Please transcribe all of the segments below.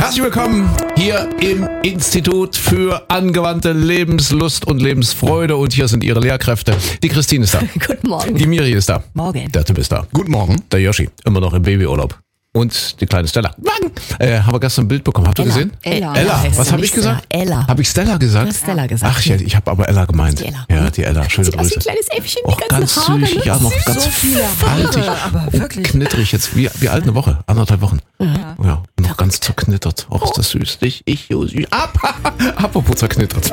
Herzlich willkommen hier im Institut für angewandte Lebenslust und Lebensfreude. Und hier sind Ihre Lehrkräfte. Die Christine ist da. Guten Morgen. Die Miri ist da. Morgen. Der Tim ist da. Guten Morgen. Der Yoshi, immer noch im Babyurlaub. Und die kleine Stella. Haben wir gestern ein Bild bekommen. Habt ihr gesehen? Ella. Was habe ich gesagt? Ella. Habe ich Stella gesagt? Du hast Stella gesagt. Ach, ich habe aber Ella gemeint. Die Ella. Ja, die Ella. Schöne Sieht aus wie Grüße. ein kleines Äffchen, Och, die ganz ganzen Haare. süß. Ja, noch ganz so viele faltig. Haare, aber wirklich. Knittrig jetzt. Wie alt eine Woche? 1,5 Wochen. Ja, noch ganz zerknittert. Och, ist das süß. Ich so süß. Apropos zerknittert.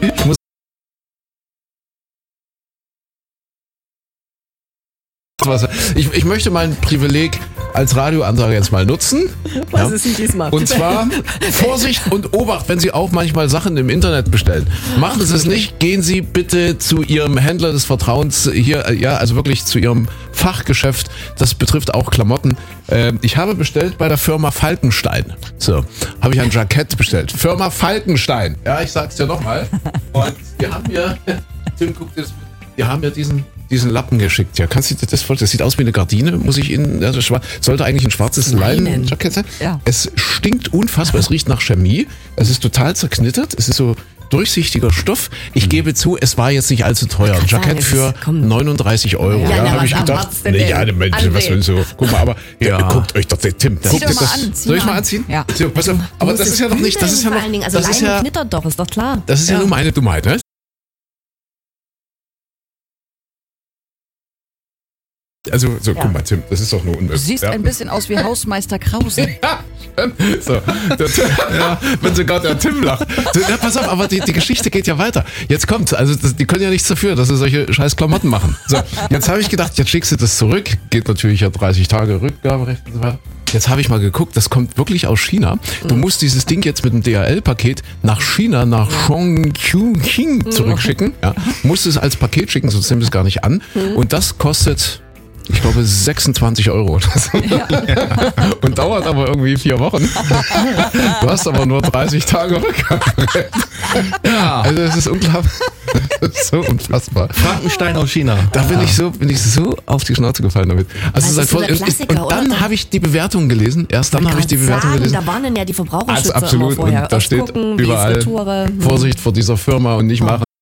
Ich möchte mein Privileg als Radioansager jetzt mal nutzen. Was ist denn diesmal? Und zwar Vorsicht und Obacht, wenn Sie auch manchmal Sachen im Internet bestellen. Machen Sie es nicht. Gehen Sie bitte zu Ihrem Händler des Vertrauens hier, ja, also wirklich zu Ihrem Fachgeschäft. Das betrifft auch Klamotten. Ich habe bestellt bei der Firma Falkenstein. So, habe ich ein Jackett bestellt. Firma Falkenstein. Ja, ich sag's dir nochmal. Und die haben mir, Tim, guck dir das, die haben mir diesen Lappen geschickt. Ja, kannst du dir das vorstellen? Das sieht aus wie eine Gardine, muss ich Ihnen, also sollte eigentlich ein schwarzes Leinenjackett sein. Ja. Es stinkt unfassbar, es riecht nach Chemie, es ist total zerknittert, es ist so durchsichtiger Stoff. Ich gebe zu, es war jetzt nicht allzu teuer. Ein Jackett für 39 Euro. Ja, habe ich gedacht. Mensch, was will so? Guck mal, aber guckt euch doch den Tim. Zieh doch mal an. Soll ich mal anziehen? Ja. So, pass auf, aber das ist ja noch nicht, das ist ja noch, vor allen Dingen, also das ist Leinen ja, knittert doch, ist doch klar. das ist ja nur meine Dummheit, ne? Also, so, guck mal, Tim, das ist doch nur unmöglich. Du siehst ein bisschen aus wie Hausmeister Krause. Ja, so, wenn sogar der Tim lacht. So, ja, pass auf, aber die Geschichte geht ja weiter. Jetzt kommt's, also die können ja nichts dafür, dass sie solche scheiß Klamotten machen. So, jetzt habe ich gedacht, jetzt schickst du das zurück. Geht natürlich ja 30 Tage Rückgaberecht und so weiter. Jetzt habe ich mal geguckt, das kommt wirklich aus China. Du musst dieses Ding jetzt mit dem DHL-Paket nach China, nach Chongqing zurückschicken. Ja, musst es als Paket schicken, sonst nimmst du es gar nicht an. Und das kostet, ich glaube, 26 Euro oder so. Und dauert aber irgendwie 4 Wochen. Du hast aber nur 30 Tage Rückgaberecht. Ja. Also das ist unglaublich. Das ist so unfassbar. Frankenstein aus China. Da bin ich so auf die Schnauze gefallen damit. Also Das ist so der Klassiker, und dann habe ich die Bewertung gelesen. Erst dann habe ich die Bewertung gelesen. Da warnen ja die Verbraucherschützer Absolut. immer vorher. Und da steht gucken, wie überall ist Retoure. Vorsicht vor dieser Firma und nicht machen.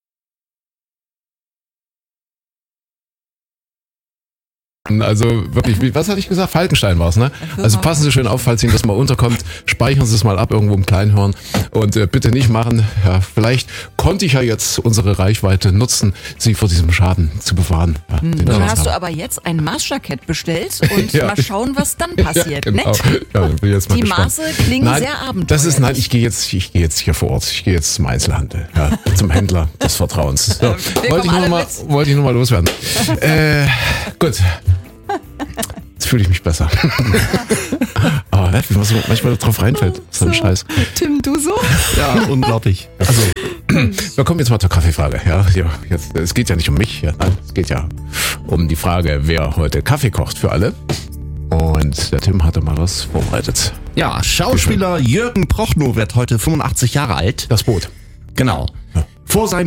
Also wirklich, was hatte ich gesagt? Falkenstein war es, ne? Also passen Sie schön auf, falls Ihnen das mal unterkommt. Speichern Sie es mal ab irgendwo im Kleinhorn und bitte nicht machen. Ja, vielleicht konnte ich ja jetzt unsere Reichweite nutzen, Sie vor diesem Schaden zu bewahren. Ja, Dann hast du aber jetzt ein Maßjackett bestellt und Ja. mal schauen, was dann passiert. Ja, genau. Nett? Ja, bin jetzt mal Die gespannt. Maße klingen sehr abenteuerlich. Ich gehe jetzt hier vor Ort. Ich gehe jetzt zum Einzelhandel, ja, zum Händler des Vertrauens. So, wollte ich nur mal loswerden. Gut. Jetzt fühle ich mich besser. Aber wie man so manchmal drauf reinfällt, so ein Scheiß. Tim, du so? Ja, unglaublich. Also, wir kommen jetzt mal zur Kaffeefrage. Ja, jetzt, es geht ja nicht um mich. Ja, nein, es geht ja um die Frage, wer heute Kaffee kocht für alle. Und der Tim hatte mal was vorbereitet. Ja, Schauspieler Jürgen Prochnow wird heute 85 Jahre alt. Das Boot. Genau. Vor seinem